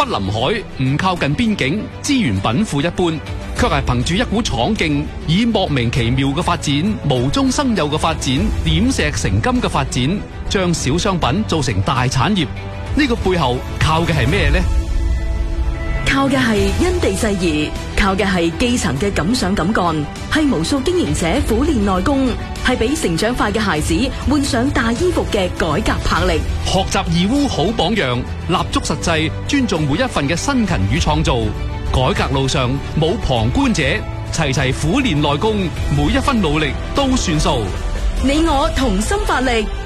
不臨海，唔靠近邊境，資源稟賦一般，卻係憑住一股闖勁，以莫名其妙嘅發展、無中生有嘅發展、點石成金嘅發展，將小商品做成大產業。呢個背後靠嘅係咩呢？ 靠嘅係因地制宜，靠嘅係基層嘅敢想敢幹，係無數經營者苦練內功，係俾成長快嘅孩子換上大衣服嘅改革魄力。 學習義烏好榜樣，立足實際，尊重每一份嘅辛勤與創造。改革路上冇旁觀者，齊齊苦練內功，每一分努力都算數。 你我同心發力。